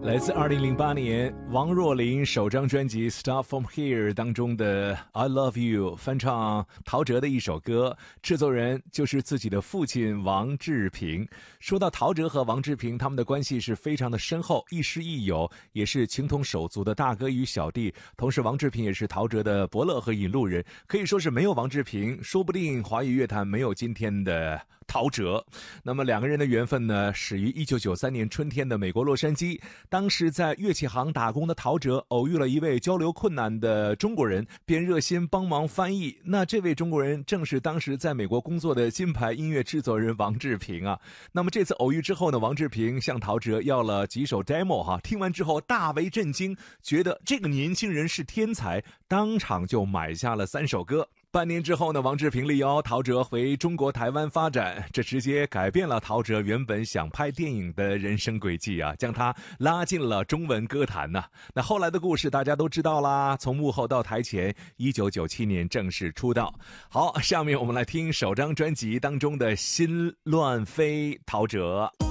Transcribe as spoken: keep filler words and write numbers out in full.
来自二零零八年王若琳首张专辑《Start From Here》当中的 I Love You 翻唱陶喆的一首歌，制作人就是自己的父亲王志平。说到陶喆和王志平，他们的关系是非常的深厚，亦师亦友，也是情同手足的大哥与小弟。同时王志平也是陶喆的伯乐和引路人，可以说是没有王志平，说不定华语乐坛没有今天的陶喆。那么两个人的缘分呢，始于一九九三年春天的美国洛杉矶。当时在乐器行打工的陶喆偶遇了一位交流困难的中国人，便热心帮忙翻译。那这位中国人正是当时在美国工作的金牌音乐制作人王志平啊。那么这次偶遇之后呢，王志平向陶喆要了几首 demo 哈，听完之后大为震惊，觉得这个年轻人是天才，当场就买下了三首歌。半年之后呢，王志平力邀陶喆回中国台湾发展，这直接改变了陶喆原本想拍电影的人生轨迹啊，将他拉进了中文歌坛呐、啊。那后来的故事大家都知道啦，从幕后到台前，一九九七年正式出道。好，下面我们来听首张专辑当中的《心乱飞》，陶喆。